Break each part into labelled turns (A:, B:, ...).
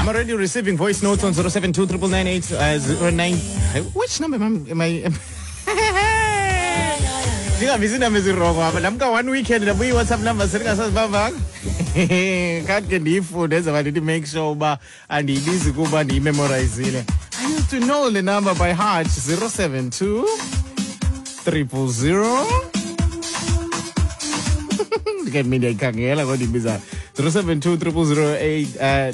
A: I'm already receiving voice notes on 072 999 Which number am I? Ndingabizi number zirongo apha lamka one weekend ndabuyi WhatsApp number sendingasazibambanga. Kanti ke ndiyifunde eza ndithi make sure uba andiyibizi kuba ndiyimemorizeile. I used to know the number by heart. 072 000 Get me the kangela go dibiza 072 0008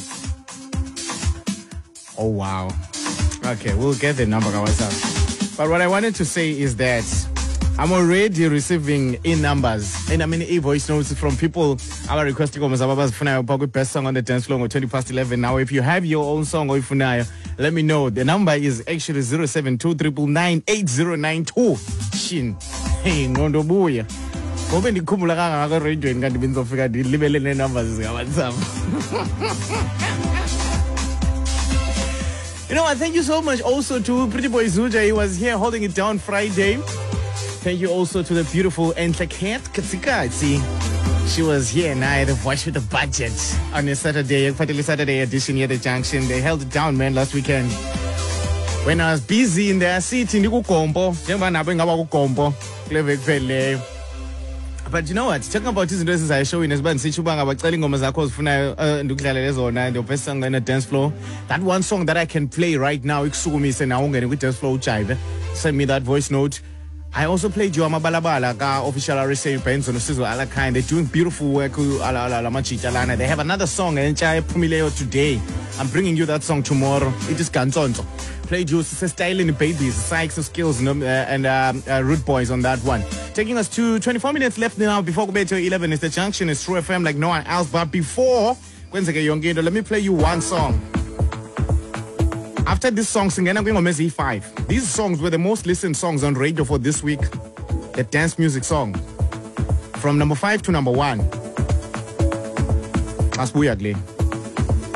A: Oh wow. Okay, we'll get the number WhatsApp. But what I wanted to say is that I'm already receiving numbers and voice notes from people are requesting best song on the dance floor 11:20. Now if you have your own song or if let me know. The number is actually 072 999 Shin. Hey, ngondo buya. Ngobe ndikhumbula kangaka radio kanti benzofika ndilibele ne numbers zika WhatsApp. You know what? Thank you so much also to Pretty Boy Zuja. He was here holding it down Friday. Thank you also to the beautiful Entleket Katsikatsi. She was here and I, the voice with the budget, on a Saturday, particularly Saturday edition here at the Junction. They held it down, man, last weekend. When I was busy in their seat in the Kukombo, but you know what? Talking about these dresses I show in as band Sichubanga about telling Gomazakos Funa and the best song on the dance floor. That one song that I can play right now, Iksumi Senaunga with dance floor chive. Send me that voice note. I also played Joama Balabala, official RSA bands on the Sizzle Ala kind. They're doing beautiful work. They have another song, Enchai Pumileo, today. I'm bringing you that song tomorrow. It is Kanzonzo. Played you Styling Babies, Sykes of Skills, and Root Boys on that one. Taking us to 24 minutes left now before we get to 11 is the Junction. It's True FM like no one else. But before, let me play you one song. After this song, Singena going on Messi 5. These songs were the most listened songs on radio for this week. The dance music song. From number 5 to number 1. That's weird,